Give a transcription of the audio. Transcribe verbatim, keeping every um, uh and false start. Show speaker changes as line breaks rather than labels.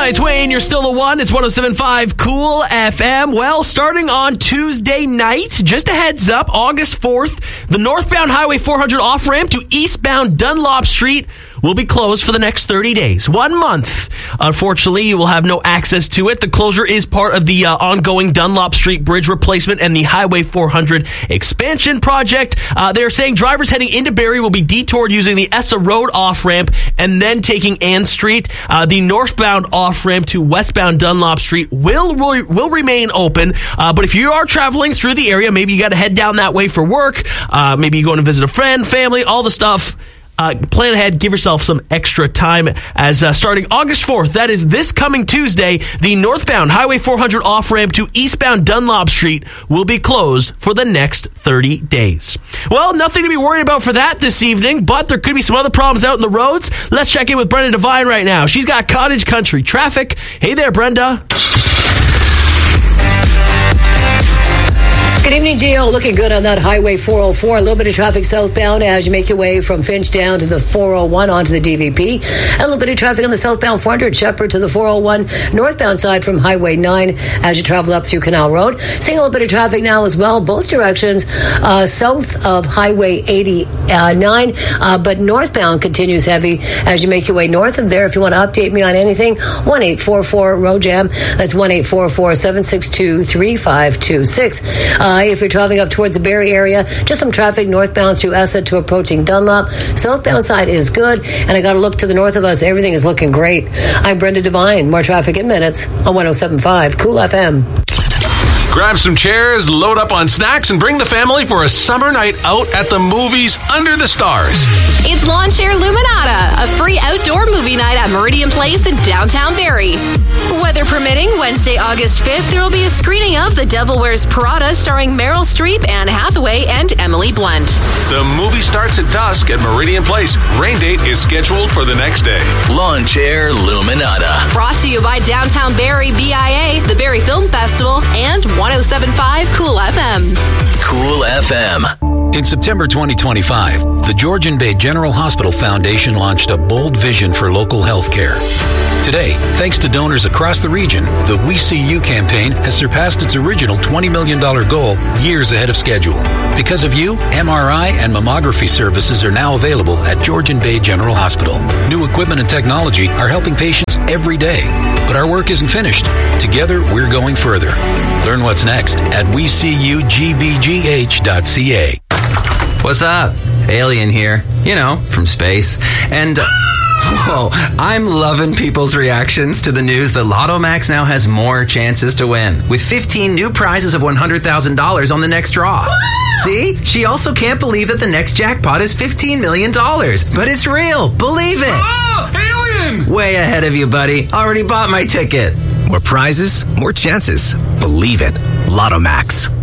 Luna, it's Wayne. You're still the one. It's one oh seven point five Cool F M. Well, starting on Tuesday night, just a heads up, August fourth, the northbound Highway four hundred off-ramp to eastbound Dunlop Street will be closed for the next thirty days. One month. Unfortunately, you will have no access to it. The closure is part of the uh, ongoing Dunlop Street Bridge replacement and the Highway four hundred expansion project. Uh, they're saying drivers heading into Barrie will be detoured using the Essa Road off-ramp and then taking Ann Street. Uh, the northbound off-ramp to westbound Dunlop Street will will, will remain open. Uh, but if you are traveling through the area, maybe you got to head down that way for work. Uh, maybe you're going to visit a friend, family, all the stuff. Uh, plan ahead, give yourself some extra time as uh, starting August fourth, that is this coming Tuesday, the northbound Highway four hundred off-ramp to eastbound Dunlop Street will be closed for the next thirty days. Well, nothing to be worried about for that this evening, but there could be some other problems out in the roads. Let's check in with Brenda Devine right now. She's got Cottage Country traffic. Hey there, Brenda.
Good evening, Gio. Looking good on that Highway four oh four. A little bit of traffic southbound as you make your way from Finch down to the four oh one onto the D V P. And a little bit of traffic on the southbound four hundred Shepherd to the four oh one northbound side from Highway nine as you travel up through Canal Road. Seeing a little bit of traffic now as well, both directions, uh, south of Highway eighty-nine, uh, but northbound continues heavy as you make your way north of there. If you want to update me on anything, one eight four four road jam. That's one eight four four, seven six two, three five two six. Uh, if you're traveling up towards the Barrie area, just some traffic northbound through Essa to approaching Dunlop. Southbound side is good, and I got to look to the north of us. Everything is looking great. I'm Brenda Devine. More traffic in minutes on one oh seven point five Cool F M.
Grab some chairs, load up on snacks, and bring the family for a summer night out at the movies under the stars.
It's Lawn Chair Luminata, a free outdoor movie night at Meridian Place in downtown Barrie. Weather permitting, Wednesday, August fifth, there will be a screening of The Devil Wears Prada starring Meryl Streep, Anne Hathaway, and Emily Blunt.
The movie starts at dusk at Meridian Place. Rain date is scheduled for the next day. Lawn Chair Luminata.
Brought to you by Downtown Barrie B I A, the Barrie Film Festival, and one oh seven point five Cool F M.
Cool F M. In September twenty twenty-five, the Georgian Bay General Hospital Foundation launched a bold vision for local health care. Today, thanks to donors across the region, the We See You campaign has surpassed its original twenty million dollars goal years ahead of schedule. Because of you, M R I and mammography services are now available at Georgian Bay General Hospital. New equipment and technology are helping patients every day. But our work isn't finished. Together, we're going further. Learn what's next at we see you g b g h dot c a.
What's up? Alien here. You know, from space. And... Uh, Whoa, I'm loving people's reactions to the news that Lotto Max now has more chances to win, with fifteen new prizes of one hundred thousand dollars on the next draw. See? She also can't believe that the next jackpot is fifteen million dollars. But it's real. Believe it.
Oh, alien!
Way ahead of you, buddy. Already bought my ticket.
More prizes, more chances. Believe it. Lotto Max.